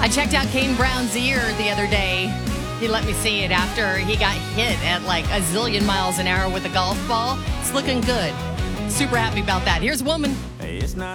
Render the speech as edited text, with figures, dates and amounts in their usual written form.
I checked out Kane Brown's ear the other day. He let me see it after he got hit at like a zillion miles an hour with a golf ball. It's looking good. Super happy about that. Here's Woman. Hey, it's not